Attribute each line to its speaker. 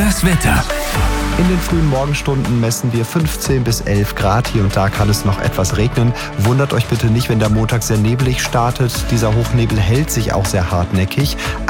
Speaker 1: Das Wetter.
Speaker 2: In den frühen Morgenstunden messen wir 15 bis 11 Grad. Hier und da kann es noch etwas regnen. Wundert euch bitte nicht, wenn der Montag sehr nebelig startet. Dieser Hochnebel hält sich auch sehr hartnäckig.